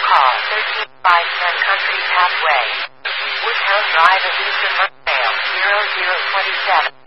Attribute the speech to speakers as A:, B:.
A: call 13510 Country Pathway, Woodtown Drive, Eastern Markdale, 0027.